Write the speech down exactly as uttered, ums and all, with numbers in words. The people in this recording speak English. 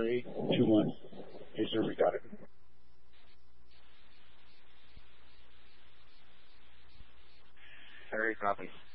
three, two, one. Hey, sir, we got it. Harry, copy.